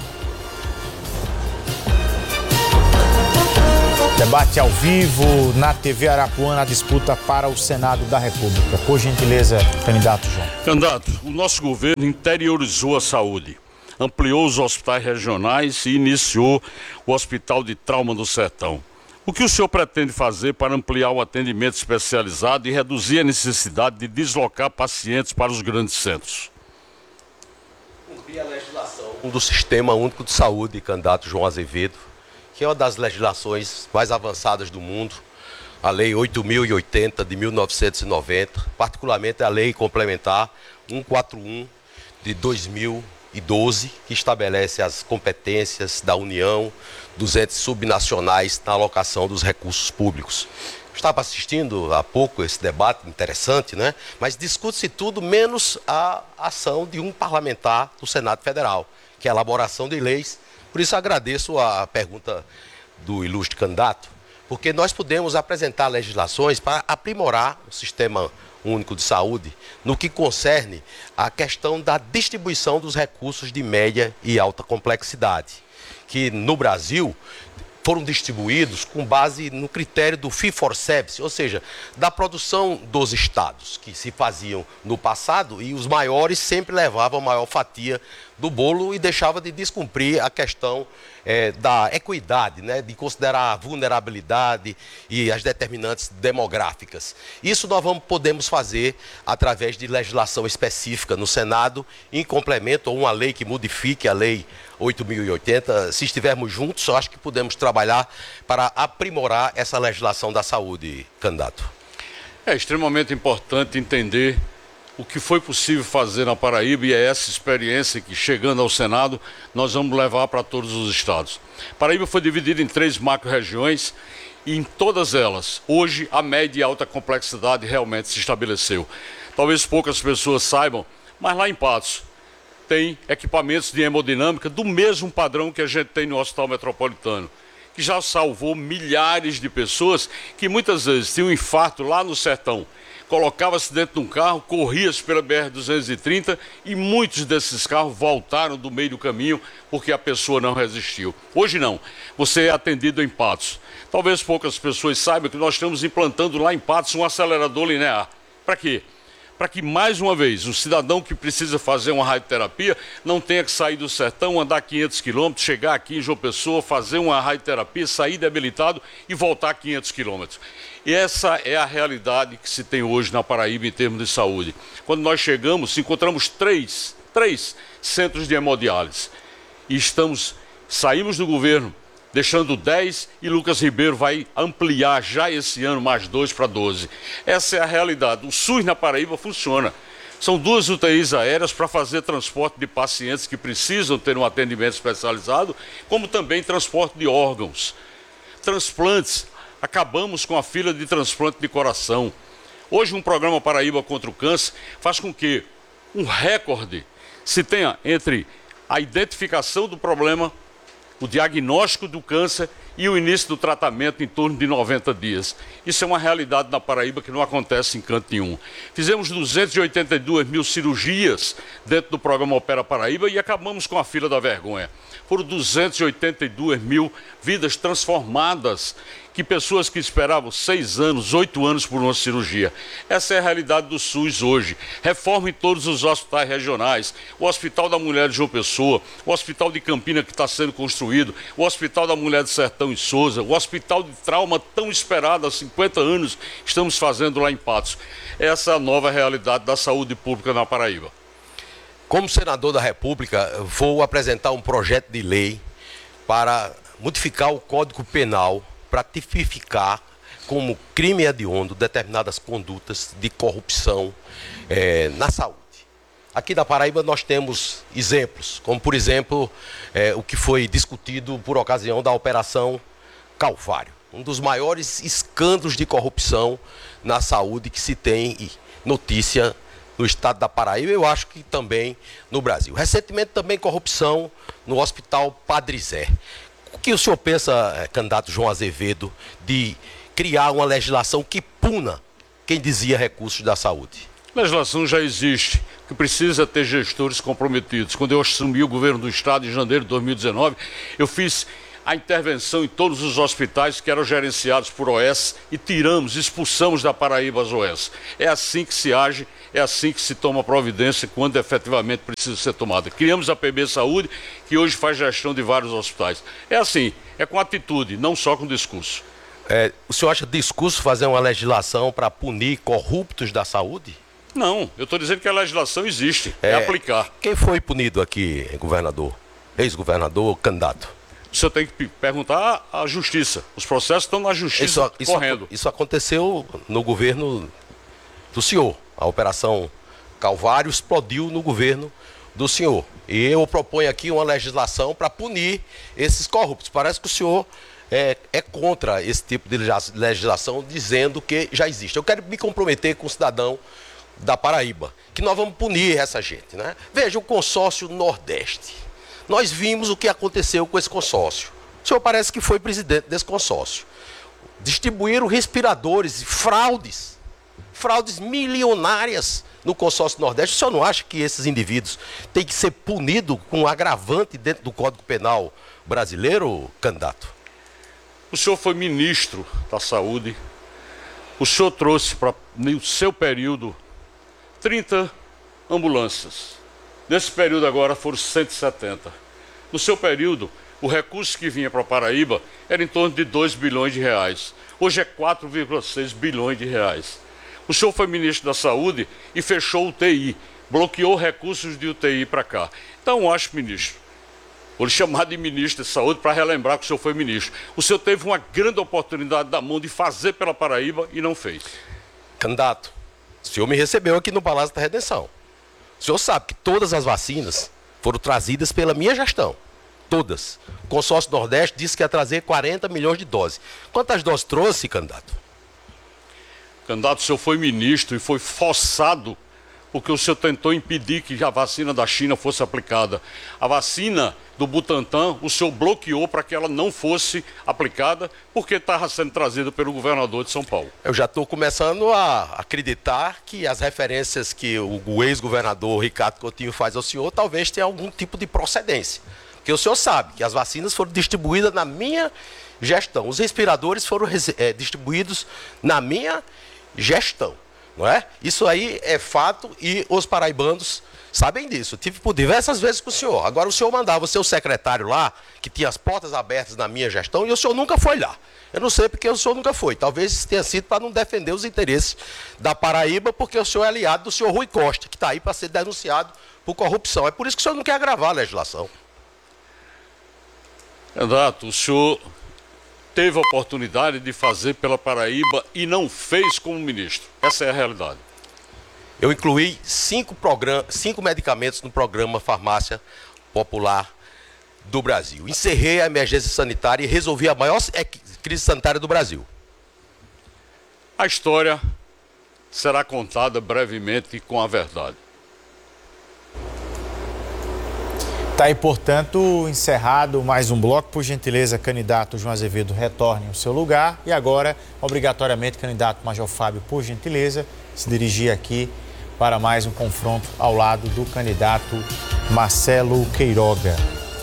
Debate ao vivo na T V Arapuã, na disputa para o Senado da República. Por gentileza, candidato João. Candidato, o nosso governo interiorizou a saúde, ampliou os hospitais regionais e iniciou o Hospital de Trauma do Sertão. O que o senhor pretende fazer para ampliar o atendimento especializado e reduzir a necessidade de deslocar pacientes para os grandes centros? Cumprir a legislação do Sistema Único de Saúde, candidato João Azevedo, que é uma das legislações mais avançadas do mundo, a Lei oito mil e oitenta de mil novecentos e noventa, particularmente a Lei Complementar cento e quarenta e um de dois mil e doze, que estabelece as competências da União, dos entes subnacionais na alocação dos recursos públicos. Estava assistindo há pouco esse debate interessante, né? Mas discute-se tudo menos a ação de um parlamentar do Senado Federal, que é a elaboração de leis. Por isso agradeço a pergunta do ilustre candidato, porque nós podemos apresentar legislações para aprimorar o Sistema Único de Saúde no que concerne a questão da distribuição dos recursos de média e alta complexidade, que no Brasil foram distribuídos com base no critério do fee for service, ou seja, da produção dos estados, que se faziam no passado e os maiores sempre levavam a maior fatia do bolo e deixava de descumprir a questão é, da equidade, né, de considerar a vulnerabilidade e as determinantes demográficas. Isso nós vamos, podemos fazer através de legislação específica no Senado, em complemento a uma lei que modifique a lei oito mil e oitenta. Se estivermos juntos, eu acho que podemos trabalhar para aprimorar essa legislação da saúde, candidato. É extremamente importante entender o que foi possível fazer na Paraíba e é essa experiência que, chegando ao Senado, nós vamos levar para todos os estados. Paraíba foi dividida em três macro-regiões e em todas elas, hoje, a média e alta complexidade realmente se estabeleceu. Talvez poucas pessoas saibam, mas lá em Patos tem equipamentos de hemodinâmica do mesmo padrão que a gente tem no Hospital Metropolitano, que já salvou milhares de pessoas que muitas vezes tinham um infarto lá no sertão. Colocava-se dentro de um carro, corria-se pela B R duzentos e trinta e muitos desses carros voltaram do meio do caminho porque a pessoa não resistiu. Hoje não, você é atendido em Patos. Talvez poucas pessoas saibam que nós estamos implantando lá em Patos um acelerador linear. Para quê? Para que, mais uma vez, o cidadão que precisa fazer uma radioterapia não tenha que sair do sertão, andar quinhentos quilômetros, chegar aqui em João Pessoa, fazer uma radioterapia, sair debilitado e voltar quinhentos quilômetros. E essa é a realidade que se tem hoje na Paraíba em termos de saúde. Quando nós chegamos, encontramos três, três centros de hemodiálise. E estamos, saímos do governo, deixando dez, e Lucas Ribeiro vai ampliar já esse ano mais dois para doze. Essa é a realidade. O SUS na Paraíba funciona. São duas U T Is aéreas para fazer transporte de pacientes que precisam ter um atendimento especializado, como também transporte de órgãos. Transplantes. Acabamos com a fila de transplante de coração. Hoje um programa Paraíba contra o Câncer faz com que um recorde se tenha entre a identificação do problema, o diagnóstico do câncer e o início do tratamento em torno de noventa dias. Isso é uma realidade na Paraíba que não acontece em canto nenhum. Fizemos duzentas e oitenta e duas mil cirurgias dentro do programa Opera Paraíba e acabamos com a fila da vergonha. Foram duzentas e oitenta e duas mil vidas transformadas, que pessoas que esperavam seis anos, oito anos por uma cirurgia. Essa é a realidade do SUS hoje. Reforma em todos os hospitais regionais, o Hospital da Mulher de João Pessoa, o Hospital de Campina que está sendo construído, o Hospital da Mulher de Sertão em Souza, o Hospital de Trauma tão esperado há cinquenta anos, estamos fazendo lá em Patos. Essa é a nova realidade da saúde pública na Paraíba. Como senador da República, vou apresentar um projeto de lei para modificar o Código Penal para tipificar como crime hediondo determinadas condutas de corrupção é, na saúde. Aqui na Paraíba nós temos exemplos, como por exemplo, é, o que foi discutido por ocasião da Operação Calvário, um dos maiores escândalos de corrupção na saúde que se tem notícia no estado da Paraíba, eu acho que também no Brasil. Recentemente também corrupção no Hospital Padre Zé. O que o senhor pensa, candidato João Azevedo, de criar uma legislação que puna quem desvia recursos da saúde? A legislação já existe, que precisa ter gestores comprometidos. Quando eu assumi o governo do estado em janeiro de dois mil e dezenove, eu fiz a intervenção em todos os hospitais que eram gerenciados por O S e tiramos, expulsamos da Paraíba as O S. É assim que se age, é assim que se toma providência quando efetivamente precisa ser tomada. Criamos a P B Saúde, que hoje faz gestão de vários hospitais. É assim, é com atitude, não só com discurso. É, o senhor acha discurso fazer uma legislação para punir corruptos da saúde? Não, eu estou dizendo que a legislação existe, é, é aplicar. Quem foi punido aqui, governador? Ex-governador, candidato? Você tem que perguntar à justiça. Os processos estão na justiça isso, correndo. Isso, isso aconteceu no governo do senhor. A Operação Calvário explodiu no governo do senhor. E eu proponho aqui uma legislação para punir esses corruptos. Parece que o senhor é, é contra esse tipo de legislação, dizendo que já existe. Eu quero me comprometer com o cidadão da Paraíba, que nós vamos punir essa gente, né? Veja, o consórcio Nordeste. Nós vimos o que aconteceu com esse consórcio. O senhor parece que foi presidente desse consórcio. Distribuíram respiradores, fraudes, fraudes milionárias no consórcio Nordeste. O senhor não acha que esses indivíduos têm que ser punidos com um agravante dentro do Código Penal brasileiro, candidato? O senhor foi ministro da Saúde. O senhor trouxe para o seu período trinta ambulâncias. Nesse período agora foram cento e setenta. No seu período, o recurso que vinha para a Paraíba era em torno de dois bilhões de reais. Hoje é quatro vírgula seis bilhões de reais. O senhor foi ministro da Saúde e fechou o U T I, bloqueou recursos de U T I para cá. Então, eu acho, ministro, vou lhe chamar de ministro da Saúde para relembrar que o senhor foi ministro. O senhor teve uma grande oportunidade da mão de fazer pela Paraíba e não fez. Candidato, o senhor me recebeu aqui no Palácio da Redenção. O senhor sabe que todas as vacinas foram trazidas pela minha gestão. Todas. O consórcio Nordeste disse que ia trazer quarenta milhões de doses. Quantas doses trouxe, candidato? Candidato, o senhor foi ministro e foi forçado porque o senhor tentou impedir que a vacina da China fosse aplicada. A vacina do Butantan, o senhor bloqueou para que ela não fosse aplicada, porque estava sendo trazida pelo governador de São Paulo. Eu já estou começando a acreditar que as referências que o ex-governador Ricardo Coutinho faz ao senhor talvez tenha algum tipo de procedência. Porque o senhor sabe que as vacinas foram distribuídas na minha gestão. Os respiradores foram é, distribuídos na minha gestão. Não é? Isso aí é fato e os paraibanos sabem disso. Eu tive por diversas vezes com o senhor. Agora o senhor mandava o seu secretário lá, que tinha as portas abertas na minha gestão, e o senhor nunca foi lá. Eu não sei porque o senhor nunca foi. Talvez tenha sido para não defender os interesses da Paraíba, porque o senhor é aliado do senhor Rui Costa, que está aí para ser denunciado por corrupção. É por isso que o senhor não quer agravar a legislação. Candidato, o senhor teve a oportunidade de fazer pela Paraíba e não fez como ministro. Essa é a realidade. Eu incluí cinco, program... cinco medicamentos no programa Farmácia Popular do Brasil. Encerrei a emergência sanitária e resolvi a maior crise sanitária do Brasil. A história será contada brevemente com a verdade. Está aí, portanto, encerrado mais um bloco. Por gentileza, candidato João Azevedo, retorne ao seu lugar. E agora, obrigatoriamente, candidato Major Fábio, por gentileza, se dirigir aqui para mais um confronto ao lado do candidato Marcelo Queiroga.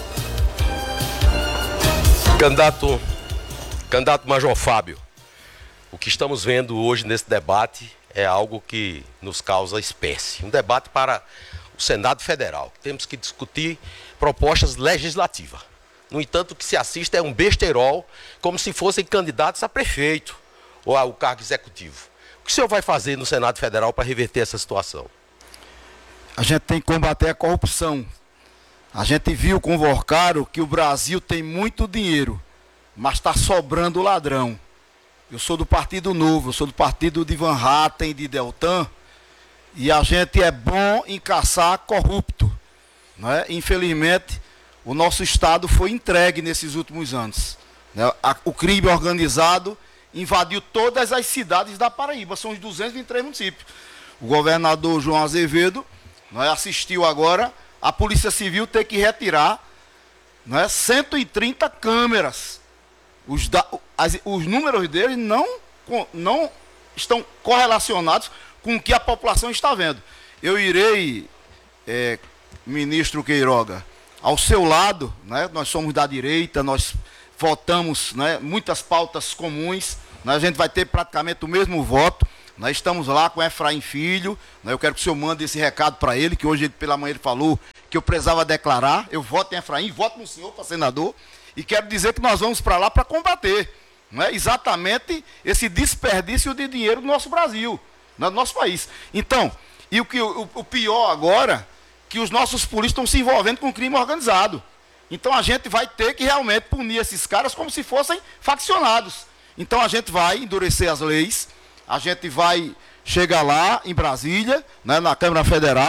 Candidato, candidato Major Fábio, o que estamos vendo hoje nesse debate é algo que nos causa espécie. Um debate para o Senado Federal. Temos que discutir propostas legislativas. No entanto, o que se assiste é um besterol, como se fossem candidatos a prefeito ou ao cargo executivo. O que o senhor vai fazer no Senado Federal para reverter essa situação? A gente tem que combater a corrupção. A gente viu com o Vorcaro que o Brasil tem muito dinheiro, mas está sobrando ladrão. Eu sou do Partido Novo, eu sou do partido de Van Hatten, de Deltan, e a gente é bom em caçar corrupto. Não é? Infelizmente, o nosso Estado foi entregue nesses últimos anos. Né? O crime organizado invadiu todas as cidades da Paraíba, são os duzentos e vinte e três municípios. O governador João Azevedo, não é, assistiu agora a Polícia Civil ter que retirar, não é, cento e trinta câmeras. Os, da, as, os números deles não, não estão correlacionados com o que a população está vendo. Eu irei, é, ministro Queiroga, ao seu lado, né, nós somos da direita, nós votamos, né, muitas pautas comuns, né, a gente vai ter praticamente o mesmo voto. Nós estamos lá com Efraim Filho, né, eu quero que o senhor mande esse recado para ele, que hoje pela manhã ele falou que eu precisava declarar. Eu voto em Efraim, voto no senhor para senador, e quero dizer que nós vamos para lá para combater, né, exatamente esse desperdício de dinheiro do nosso Brasil, no nosso país. Então, e o, que, o, o pior agora, que os nossos polícias estão se envolvendo com crime organizado. Então a gente vai ter que realmente punir esses caras como se fossem faccionados. Então a gente vai endurecer as leis, a gente vai chegar lá em Brasília, né, na Câmara Federal,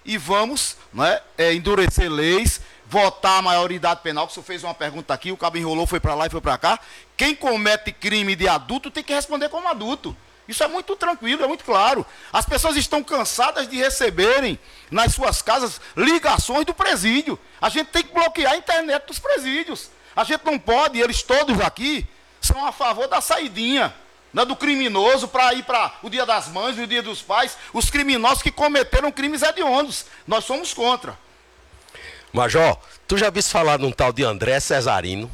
e vamos, né, é, endurecer leis, votar a maioridade penal, que o senhor fez uma pergunta aqui, o cabo enrolou, foi para lá e foi para cá. Quem comete crime de adulto tem que responder como adulto. Isso é muito tranquilo, é muito claro. As pessoas estão cansadas de receberem nas suas casas ligações do presídio. A gente tem que bloquear a internet dos presídios. A gente não pode, eles todos aqui são a favor da saidinha, né, do criminoso para ir para o Dia das Mães e o Dia dos Pais. Os criminosos que cometeram crimes hediondos. Nós somos contra. Major, tu já viste falar num tal de André Cesarino?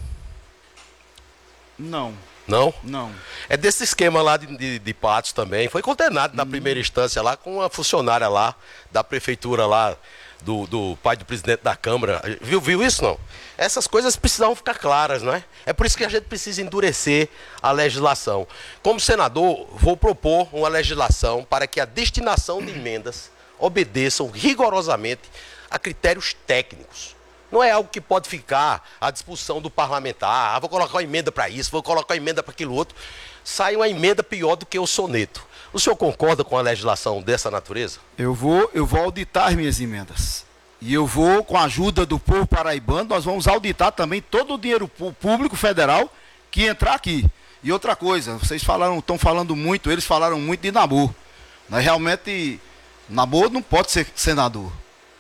Não. Não? Não. É desse esquema lá de, de, de Patos também. Foi condenado na hum. primeira instância lá com uma funcionária lá da prefeitura lá, do, do pai do presidente da Câmara. Viu, viu isso não? Essas coisas precisavam ficar claras, não é? É por isso que a gente precisa endurecer a legislação. Como senador, vou propor uma legislação para que a destinação de emendas obedeçam rigorosamente a critérios técnicos. Não é algo que pode ficar à disposição do parlamentar. Ah, vou colocar uma emenda para isso, vou colocar uma emenda para aquilo outro. Sai uma emenda pior do que o soneto. O senhor concorda com a legislação dessa natureza? Eu vou, eu vou auditar as minhas emendas. E eu vou, com a ajuda do povo paraibano, nós vamos auditar também todo o dinheiro público federal que entrar aqui. E outra coisa, vocês falaram, estão falando muito, eles falaram muito de Nabor. Mas realmente, Nabor não pode ser senador.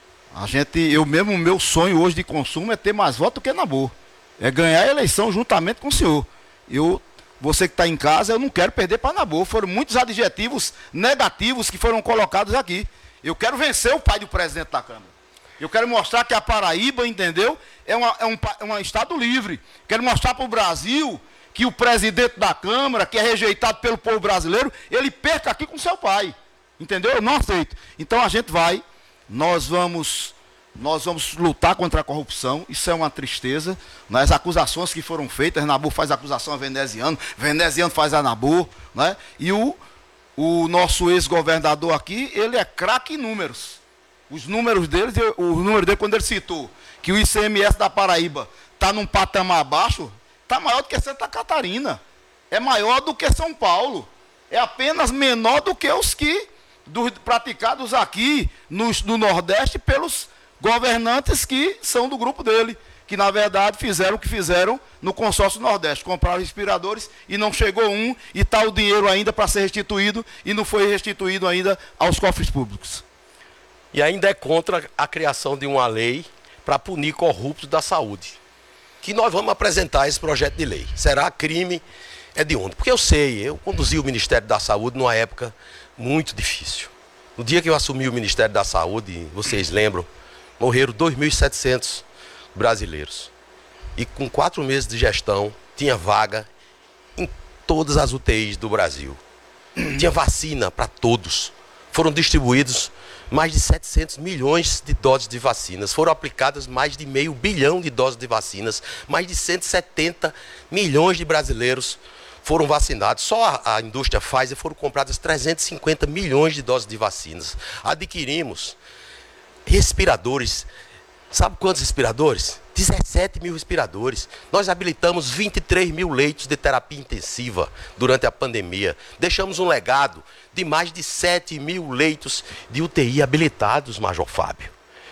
A gente, eu mesmo, o meu sonho hoje de consumo é ter mais voto do que Nabor. É ganhar a eleição juntamente com o senhor. Eu, você que está em casa, eu não quero perder para Nabor. Foram muitos adjetivos negativos que foram colocados aqui. Eu quero vencer o pai do presidente da Câmara. Eu quero mostrar que a Paraíba, entendeu, é, uma, é, um, é um estado livre. Quero mostrar para o Brasil que o presidente da Câmara, que é rejeitado pelo povo brasileiro, ele perca aqui com seu pai. Entendeu? Eu não aceito. Então a gente vai... Nós vamos, nós vamos lutar contra a corrupção, isso é uma tristeza. As acusações que foram feitas, Nabor faz acusação a veneziano, veneziano faz a Nabor, né? E o, o nosso ex-governador aqui, ele é craque em números. Os números dele, o número dele, quando ele citou que o I C M S da Paraíba está num patamar baixo, está maior do que Santa Catarina, é maior do que São Paulo, é apenas menor do que os que... Dos, praticados aqui no, no Nordeste pelos governantes que são do grupo dele, que na verdade fizeram o que fizeram no consórcio Nordeste, compraram respiradores e não chegou um, e está o dinheiro ainda para ser restituído e não foi restituído ainda aos cofres públicos. E ainda é contra a criação de uma lei para punir corruptos da saúde, que nós vamos apresentar esse projeto de lei. Será crime hediondo? Porque eu sei, eu conduzi o Ministério da Saúde numa época muito difícil. No dia que eu assumi o Ministério da Saúde, vocês lembram, morreram dois mil e setecentos brasileiros. E com quatro meses de gestão, tinha vaga em todas as U T Is do Brasil. Tinha vacina para todos. Foram distribuídos mais de setecentos milhões de doses de vacinas. Foram aplicadas mais de meio bilhão de doses de vacinas. Mais de cento e setenta milhões de brasileiros foram vacinados. Só a, a indústria Pfizer foram compradas trezentos e cinquenta milhões de doses de vacinas. Adquirimos respiradores. Sabe quantos respiradores? dezessete mil respiradores. Nós habilitamos vinte e três mil leitos de terapia intensiva durante a pandemia. Deixamos um legado de mais de sete mil leitos de U T I habilitados, Major Fábio.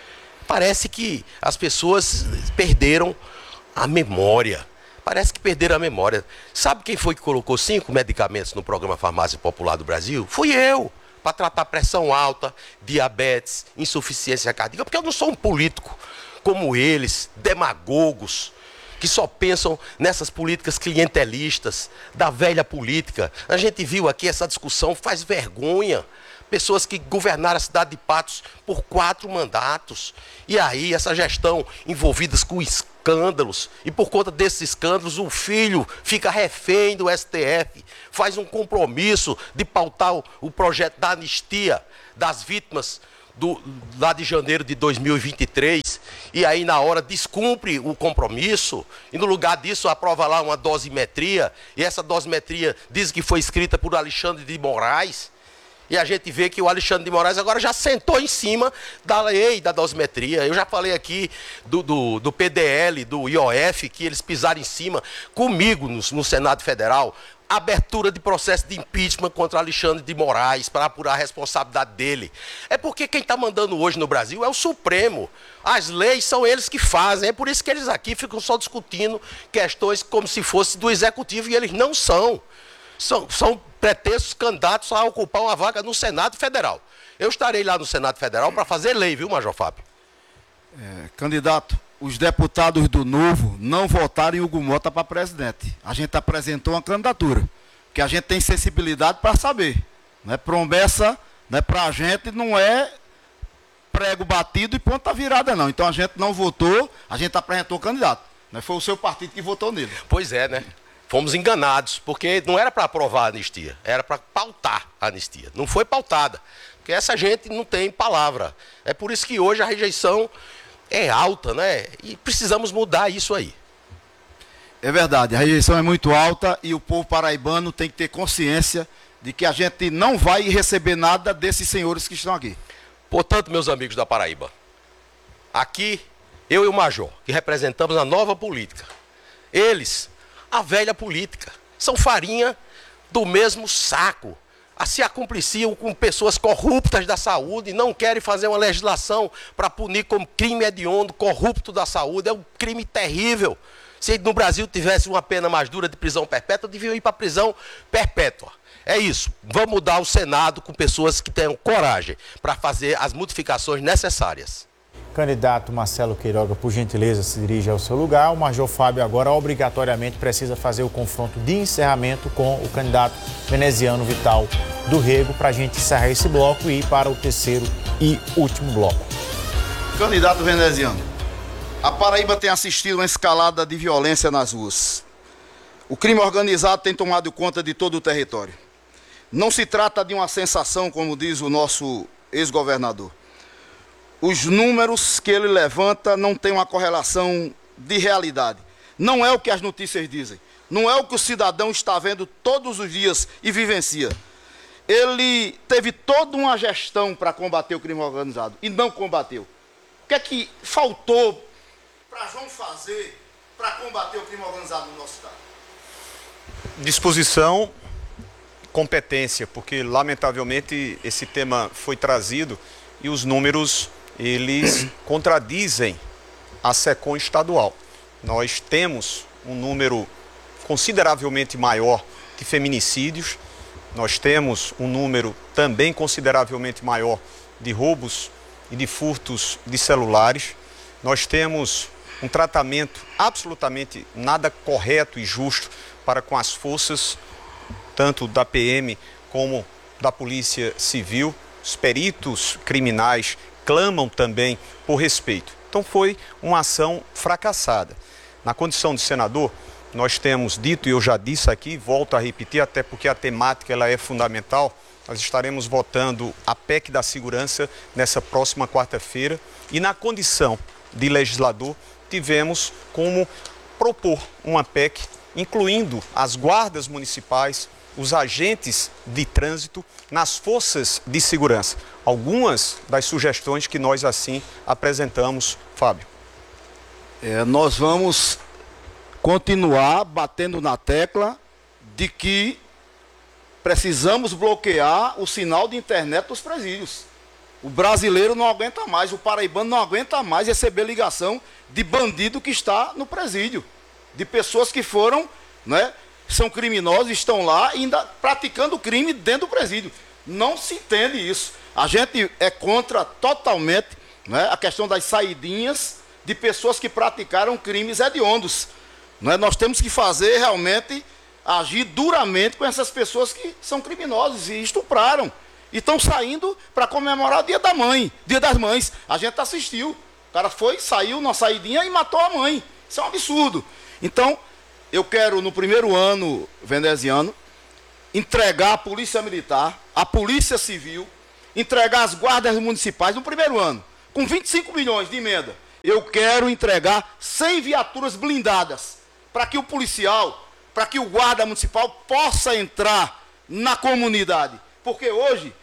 Parece que as pessoas perderam a memória. Parece que perderam a memória. Sabe quem foi que colocou cinco medicamentos no programa Farmácia Popular do Brasil? Fui eu, para tratar pressão alta, diabetes, insuficiência cardíaca, porque eu não sou um político como eles, demagogos, que só pensam nessas políticas clientelistas, da velha política. A gente viu aqui essa discussão, faz vergonha. Pessoas que governaram a cidade de Patos por quatro mandatos. E aí, essa gestão envolvidas com escândalos. E por conta desses escândalos, o filho fica refém do S T F. Faz um compromisso de pautar o, o projeto da anistia das vítimas do, lá de janeiro de dois mil e vinte e três. E aí, na hora, descumpre o compromisso. E no lugar disso, aprova lá uma dosimetria. E essa dosimetria diz que foi escrita por Alexandre de Moraes. E a gente vê que o Alexandre de Moraes agora já sentou em cima da lei da dosimetria. Eu já falei aqui do, do, do P D L, do I O F, que eles pisaram em cima comigo no, no Senado Federal. Abertura de processo de impeachment contra Alexandre de Moraes para apurar a responsabilidade dele. É porque quem está mandando hoje no Brasil é o Supremo. As leis são eles que fazem. É por isso que eles aqui ficam só discutindo questões como se fosse do Executivo e eles não são. São, são pretextos candidatos a ocupar uma vaga no Senado Federal. Eu estarei lá no Senado Federal para fazer lei, viu, Major Fábio? É, candidato, os deputados do Novo não votaram em Hugo Mota para presidente. A gente apresentou uma candidatura, que a gente tem sensibilidade para saber. Não é promessa, não é para a gente, não é prego batido e ponta virada, não. Então a gente não votou, a gente apresentou o candidato. Não foi o seu partido que votou nele. Pois é, né? Fomos enganados, porque não era para aprovar a anistia, era para pautar a anistia. Não foi pautada, porque essa gente não tem palavra. É por isso que hoje a rejeição é alta, né? E precisamos mudar isso aí. É verdade, a rejeição é muito alta e o povo paraibano tem que ter consciência de que a gente não vai receber nada desses senhores que estão aqui. Portanto, meus amigos da Paraíba, aqui eu e o Major, que representamos a nova política, eles, a velha política, são farinha do mesmo saco. Se acumpliciam com pessoas corruptas da saúde, não querem fazer uma legislação para punir como crime hediondo, corrupto da saúde. É um crime terrível. Se no Brasil tivesse uma pena mais dura de prisão perpétua, deviam ir para prisão perpétua. É isso. Vamos mudar o Senado com pessoas que tenham coragem para fazer as modificações necessárias. Candidato Marcelo Queiroga, por gentileza, se dirige ao seu lugar. O Major Fábio agora obrigatoriamente precisa fazer o confronto de encerramento com o candidato veneziano Vital do Rego para a gente encerrar esse bloco e ir para o terceiro e último bloco. Candidato veneziano, a Paraíba tem assistido uma escalada de violência nas ruas. O crime organizado tem tomado conta de todo o território. Não se trata de uma sensação, como diz o nosso ex-governador. Os números que ele levanta não têm uma correlação de realidade. Não é o que as notícias dizem. Não é o que o cidadão está vendo todos os dias e vivencia. Ele teve toda uma gestão para combater o crime organizado e não combateu. O que é que faltou para João fazer para combater o crime organizado no nosso estado? Disposição, competência, porque lamentavelmente esse tema foi trazido e os números eles contradizem a SECOM estadual. Nós temos um número consideravelmente maior de feminicídios, nós temos um número também consideravelmente maior de roubos e de furtos de celulares, nós temos um tratamento absolutamente nada correto e justo para com as forças, tanto da P M como da Polícia Civil. Os peritos criminais clamam também por respeito. Então foi uma ação fracassada. Na condição de senador, nós temos dito, e eu já disse aqui, volto a repetir, até porque a temática ela é fundamental, nós estaremos votando a P E C da segurança nessa próxima quarta-feira e na condição de legislador tivemos como propor uma P E C incluindo as guardas municipais, os agentes de trânsito nas forças de segurança. Algumas das sugestões que nós assim apresentamos, Fábio. É, nós vamos continuar batendo na tecla de que precisamos bloquear o sinal de internet dos presídios. O brasileiro não aguenta mais, o paraibano não aguenta mais receber ligação de bandido que está no presídio, de pessoas que foram, né, são criminosos, estão lá ainda praticando crime dentro do presídio. Não se entende isso. A gente é contra totalmente, né, a questão das saidinhas de pessoas que praticaram crimes hediondos. Né? Nós temos que fazer realmente, agir duramente com essas pessoas que são criminosas e estupraram. E estão saindo para comemorar o dia da mãe, dia das mães. A gente assistiu. O cara foi, saiu na saidinha e matou a mãe. Isso é um absurdo. Então, eu quero, no primeiro ano veneziano, entregar a Polícia Militar, a Polícia Civil, entregar as guardas municipais no primeiro ano, com vinte e cinco milhões de emenda. Eu quero entregar cem viaturas blindadas, para que o policial, para que o guarda municipal possa entrar na comunidade. Porque hoje,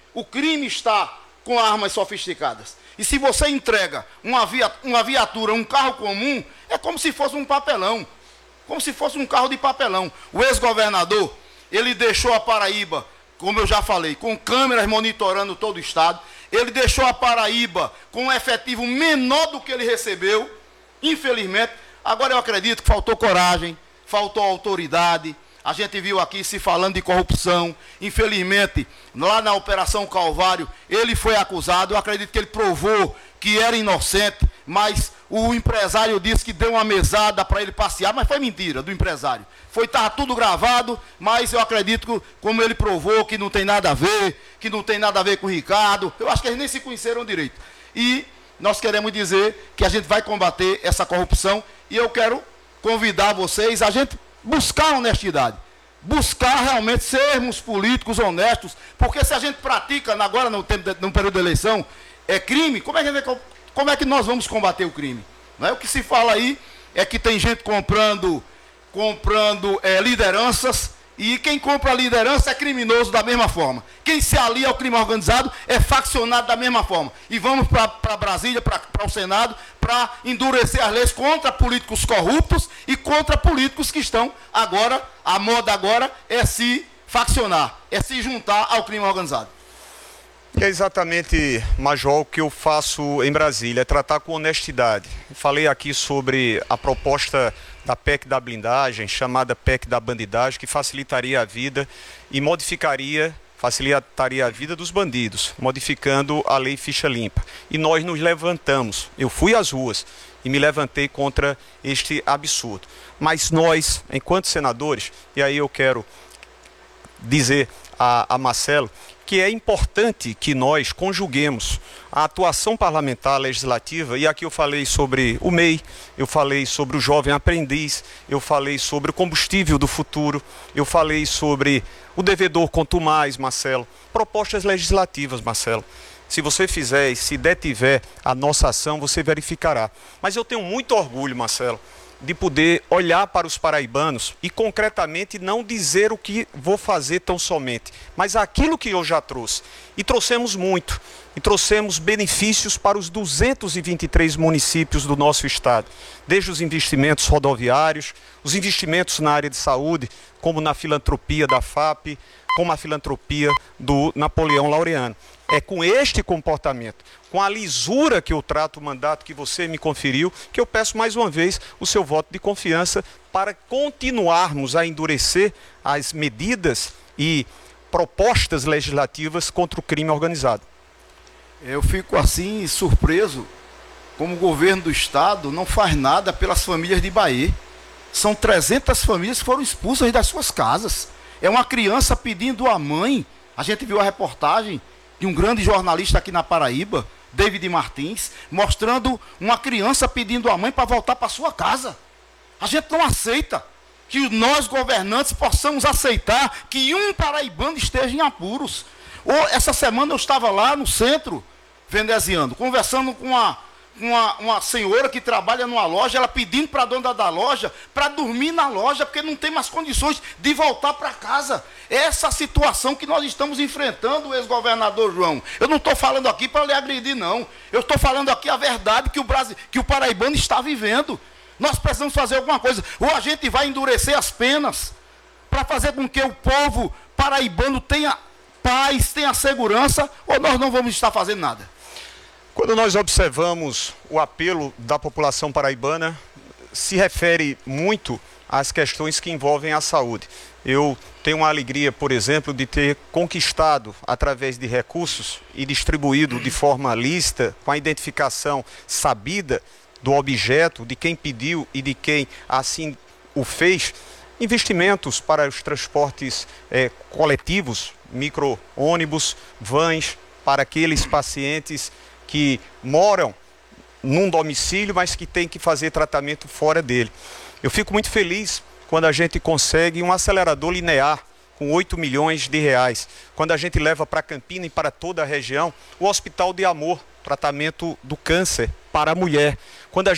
O crime está com armas sofisticadas. E se você entrega uma, via, uma viatura, um carro comum, é como se fosse um papelão. Como se fosse um carro de papelão. O ex-governador, ele deixou a Paraíba, como eu já falei, com câmeras monitorando todo o estado. Ele deixou a Paraíba com um efetivo menor do que ele recebeu, infelizmente. Agora eu acredito que faltou coragem, faltou autoridade. A gente viu aqui se falando de corrupção. Infelizmente, lá na Operação Calvário, ele foi acusado. Eu acredito que ele provou que era inocente, mas o empresário disse que deu uma mesada para ele passear, mas foi mentira do empresário. Foi, estava tudo gravado, mas eu acredito que, como ele provou, que não tem nada a ver, que não tem nada a ver com o Ricardo. Eu acho que eles nem se conheceram direito. E nós queremos dizer que a gente vai combater essa corrupção e eu quero convidar vocês a gente buscar honestidade, buscar realmente sermos políticos honestos, porque se a gente pratica, agora no, tempo de, no período da eleição, é crime, como é que, como é que nós vamos combater o crime? Não é? O que se fala aí é que tem gente comprando, comprando é, lideranças, e quem compra a liderança é criminoso da mesma forma. Quem se alia ao crime organizado é faccionado da mesma forma. E vamos para Brasília, para o Senado, para endurecer as leis contra políticos corruptos e contra políticos que estão agora, a moda agora é se faccionar, é se juntar ao crime organizado. É exatamente, Major, o que eu faço em Brasília, é tratar com honestidade. Falei aqui sobre a proposta da P E C da blindagem, chamada P E C da bandidagem, que facilitaria a vida e modificaria, facilitaria a vida dos bandidos, modificando a lei ficha limpa. E nós nos levantamos, eu fui às ruas e me levantei contra este absurdo. Mas nós, enquanto senadores, e aí eu quero dizer a, a Marcelo, que é importante que nós conjuguemos a atuação parlamentar legislativa, e aqui eu falei sobre o M E I, eu falei sobre o jovem aprendiz, eu falei sobre o combustível do futuro, eu falei sobre o devedor contumaz, Marcelo, propostas legislativas, Marcelo. Se você fizer e se detiver a nossa ação, você verificará. Mas eu tenho muito orgulho, Marcelo, de poder olhar para os paraibanos e concretamente não dizer o que vou fazer tão somente, mas aquilo que eu já trouxe. E trouxemos muito, e trouxemos benefícios para os duzentos e vinte e três municípios do nosso estado, desde os investimentos rodoviários, os investimentos na área de saúde, como na filantropia da F A P, como a filantropia do Napoleão Laureano. É com este comportamento, com a lisura que eu trato o mandato que você me conferiu, que eu peço mais uma vez o seu voto de confiança para continuarmos a endurecer as medidas e propostas legislativas contra o crime organizado. Eu fico assim surpreso como o governo do estado não faz nada pelas famílias de Bahia. São trezentas famílias que foram expulsas das suas casas. É uma criança pedindo à mãe. A gente viu a reportagem de um grande jornalista aqui na Paraíba, David Martins, mostrando uma criança pedindo à mãe para voltar para sua casa. A gente não aceita que nós, governantes, possamos aceitar que um paraibano esteja em apuros. Ou, essa semana eu estava lá no centro, veneziano, conversando com uma, uma, uma senhora que trabalha numa loja, ela pedindo para a dona da loja para dormir na loja, porque não tem mais condições de voltar para casa. Essa situação que nós estamos enfrentando, ex-governador João. Eu não estou falando aqui para lhe agredir, não. Eu estou falando aqui a verdade que o, Brasil, que o paraibano está vivendo. Nós precisamos fazer alguma coisa. Ou a gente vai endurecer as penas para fazer com que o povo paraibano tenha paz, tenha segurança, ou nós não vamos estar fazendo nada. Quando nós observamos o apelo da população paraibana, se refere muito às questões que envolvem a saúde. Eu tenho a alegria, por exemplo, de ter conquistado, através de recursos e distribuído de forma lícita, com a identificação sabida do objeto, de quem pediu e de quem assim o fez, investimentos para os transportes eh, coletivos, micro-ônibus, vans, para aqueles pacientes que moram num domicílio, mas que têm que fazer tratamento fora dele. Eu fico muito feliz quando a gente consegue um acelerador linear com oito milhões de reais. Quando a gente leva para Campina e para toda a região o Hospital de Amor, tratamento do câncer para a mulher. Quando a